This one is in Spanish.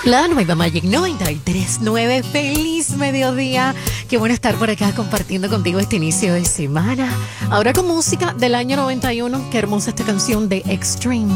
La nueva Magic 93.9. Feliz mediodía. Qué bueno estar por acá compartiendo contigo este inicio de semana. Ahora con música del año 91. Qué hermosa esta canción de Extreme.